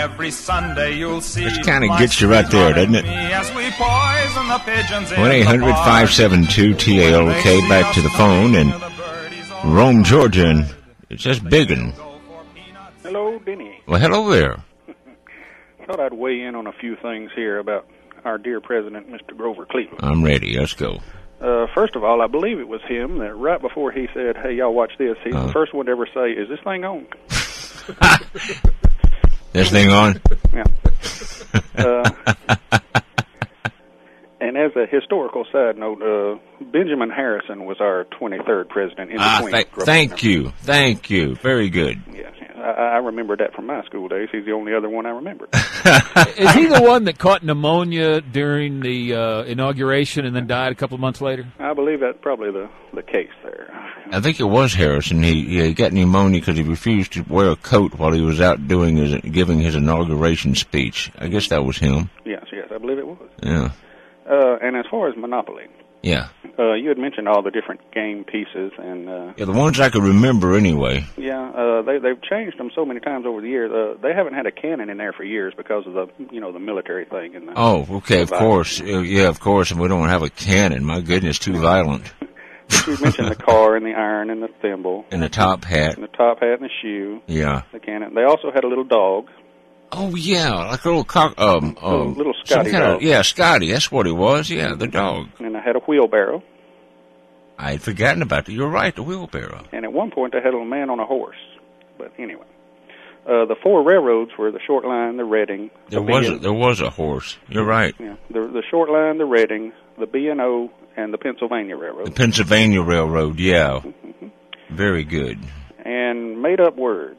Every Sunday you'll see. This kind of gets you right there, doesn't it? 1-800-572-TALK. Back to the phone and Rome, Georgia, and it's just biggin'. Hello, Denny. Well, hello there. Thought I'd weigh in on a few things here about our dear president, Mr. Grover Cleveland. I'm ready. Let's go. First of all, I believe it was him that right before he said, "Hey, y'all watch this," he's the first one to ever say, "Is this thing on?" This thing on? Yeah. And as a historical side note, Benjamin Harrison was our 23rd president in between. Thank you. Very good. Yes, I remember that from my school days. He's the only other one I remember. Is he the one that caught pneumonia during the inauguration and then died a couple of months later? I believe that's probably the case there. I think it was Harrison. He got pneumonia because he refused to wear a coat while he was out giving his inauguration speech. I guess that was him. Yes, I believe it was. Yeah. And as far as Monopoly, yeah, you had mentioned all the different game pieces, and the ones I could remember anyway. Yeah, they've changed them so many times over the years. They haven't had a cannon in there for years because of the military thing. And okay, of course, yeah, of course, and we don't have a cannon. My goodness, too violent. But you mentioned the car and the iron and the thimble and the top hat, and the shoe. Yeah, the cannon. They also had a little dog. Oh yeah, like a little little Scotty dog. Yeah, Scotty. That's what it was. Yeah, the dog. And I had a wheelbarrow. I had forgotten about it. You're right, the wheelbarrow. And at one point, they had a man on a horse. But anyway, the four railroads were the Short Line, the Reading. There was a horse. You're right. Yeah, the Short Line, the Reading, the B&O, and the Pennsylvania Railroad. The Pennsylvania Railroad. Yeah. Mm-hmm. Very good. And made-up words.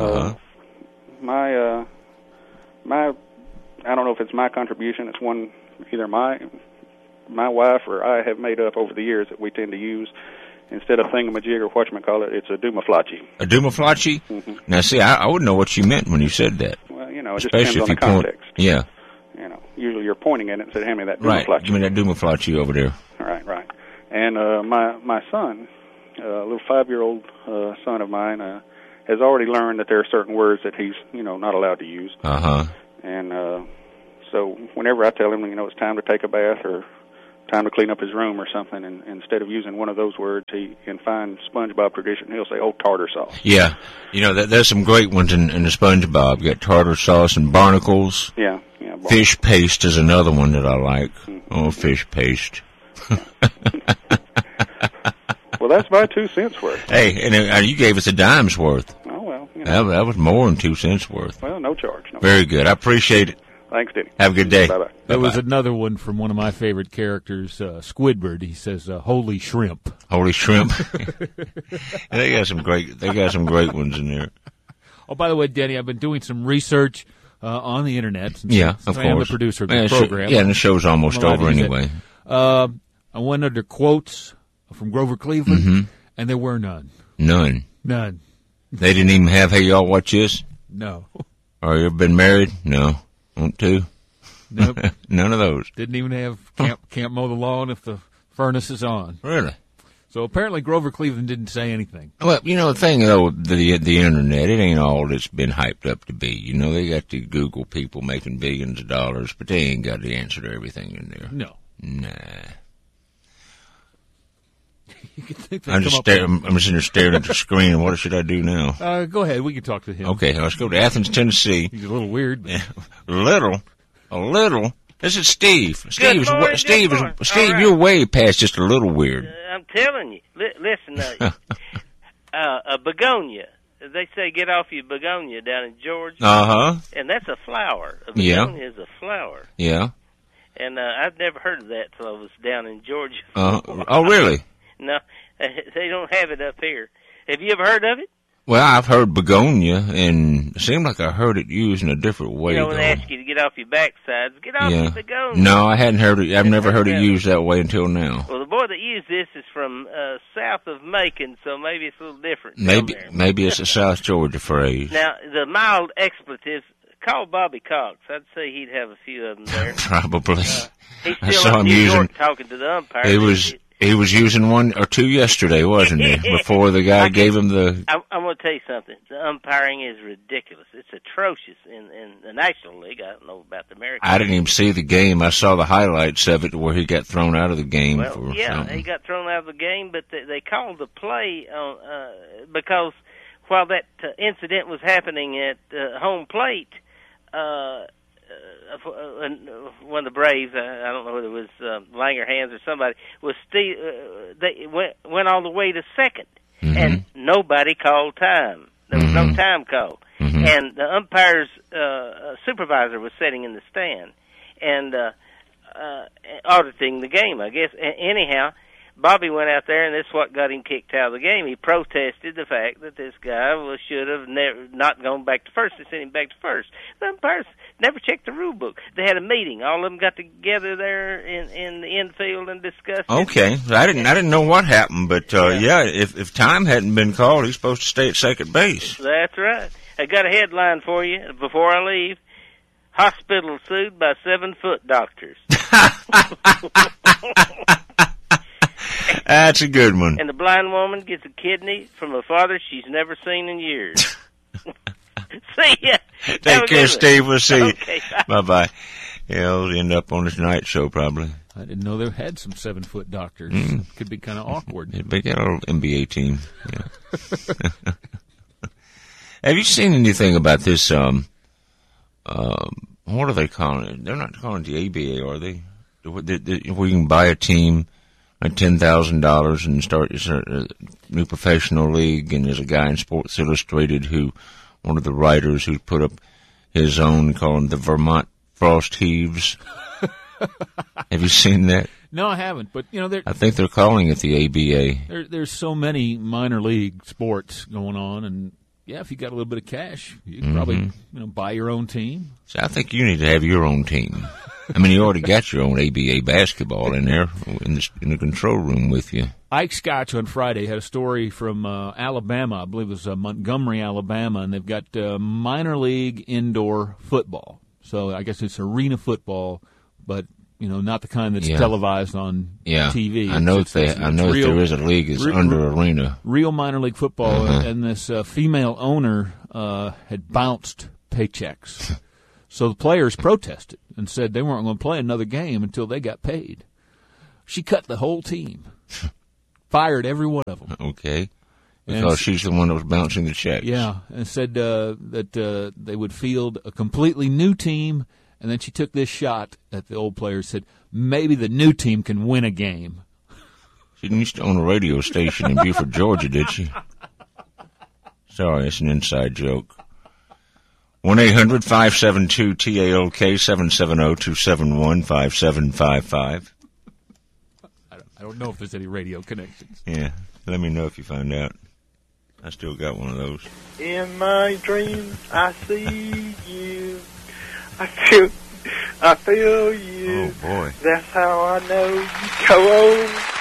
My, I don't know if it's my contribution. It's one either my wife or I have made up over the years that we tend to use instead of thingamajig or whatchamacallit. It's a doomaflachi. A doomaflachi? Mm-hmm. Now, see, I wouldn't know what you meant when you said that. Well, it just depends on the context. Yeah. Usually you're pointing at it and say, "Hand me that doomaflachi." Right. Give me that doomaflachi over there. Right. And my son, a little 5-year-old son of mine, has already learned that there are certain words that he's, not allowed to use. And so whenever I tell him, it's time to take a bath or time to clean up his room or something, and instead of using one of those words, he, in fine SpongeBob tradition, he'll say, "Oh, tartar sauce." Yeah. There's some great ones in the SpongeBob. You got tartar sauce and barnacles. Yeah. Fish paste is another one that I like. Mm-hmm. Oh, fish paste. Well, that's my 2 cents worth. Hey, and you gave us a dime's worth. Oh, well. That was more than 2 cents worth. Well, no charge. Very good. I appreciate it. Thanks, Denny. Have a good day. Bye-bye. There was another one from one of my favorite characters, Squidward. He says, "Holy shrimp." Holy shrimp. They got some great ones in there. Oh, by the way, Denny, I've been doing some research on the internet. Since of course. I am the producer of the program. And the show's almost over anyway. I went under quotes from Grover Cleveland, and there were none. None. They didn't even have, "Hey, y'all watch this"? No. Or you ever been married? No. Want to? Nope. None of those. Didn't even have can't mow the lawn if the furnace is on. Really? So apparently Grover Cleveland didn't say anything. Well, the thing, though, the Internet, it ain't all it's been hyped up to be. They got the Google people making billions of dollars, but they ain't got the answer to everything in there. No. Nah. You can think I'm just sitting there staring at the screen. What should I do now? Go ahead. We can talk to him. Okay, let's go to Athens, Tennessee. He's a little weird. A little. This is Steve. Steve, right. You're way past just a little weird. I'm telling you. Listen, a begonia. They say get off your begonia down in Georgia. And that's a flower. A begonia is a flower. Yeah. And I've never heard of that till I was down in Georgia. Oh, really? No, they don't have it up here. Have you ever heard of it? Well, I've heard begonia, and it seemed like I heard it used in a different way. When they ask you to get off your backsides, get off your begonia. No, I hadn't heard it. I've never heard it used that way until now. Well, the boy that used this is from south of Macon, so maybe it's a little different. Maybe it's a South Georgia phrase. Now, the mild expletives, call Bobby Cox. I'd say he'd have a few of them there. Probably. He's still in New York talking to the umpire. He was using one or two yesterday, wasn't he? Before the guy gave him the... I'm going to tell you something. The umpiring is ridiculous. It's atrocious in the National League. I don't know about the American League. I didn't even see the game. I saw the highlights of it where he got thrown out of the game. Well, he got thrown out of the game, but they called the play because while that incident was happening at home plate, one of the Braves, I don't know whether it was Langerhans or somebody, they went all the way to second, and nobody called time. There was no time called, and the umpire's supervisor was sitting in the stand and auditing the game, I guess. Anyhow, Bobby went out there, and this is what got him kicked out of the game. He protested the fact that this guy should have not gone back to first. They sent him back to first. The umpires never checked the rule book. They had a meeting. All of them got together there in the infield and discussed. Okay, I didn't know what happened, but if time hadn't been called, he's supposed to stay at second base. That's right. I got a headline for you before I leave. Hospital sued by 7-foot doctors. That's a good one. And the blind woman gets a kidney from a father she's never seen in years. See ya. Take care, Steve. We'll see you. Okay, bye-bye. He'll end up on his night show, probably. I didn't know they had some 7-foot doctors. Could be kind of awkward. They got a little NBA team. Yeah. Have you seen anything about this, what are they calling it? They're not calling it the ABA, are they? Where you can buy a team at $10,000 and start a new professional league, and there's a guy in Sports Illustrated one of the writers who put up his own, calling the Vermont Frost Heaves. Have you seen that? No, I haven't. But I think they're calling it the ABA. There's so many minor league sports going on, and if you got a little bit of cash, you can probably buy your own team. So I think you need to have your own team. I mean, you already got your own ABA basketball in there in the control room with you. Ike Scotch on Friday had a story from Alabama. I believe it was Montgomery, Alabama, and they've got minor league indoor football. So I guess it's arena football, but not the kind that's televised on TV. I know there is a league that's under arena. Real minor league football, and this female owner had bounced paychecks. So the players protested and said they weren't going to play another game until they got paid. She cut the whole team, fired every one of them. Okay, because she's the one that was bouncing the checks. Yeah, and said that they would field a completely new team, and then she took this shot at the old players, said maybe the new team can win a game. She didn't used to own a radio station in Beaufort, Georgia, did she? Sorry, it's an inside joke. 1-800-572-TALK, 770-271-5755. I don't know if there's any radio connections. Yeah, let me know if you find out. I still got one of those. In my dreams, I see you. I feel you. Oh, boy. That's how I know you go on.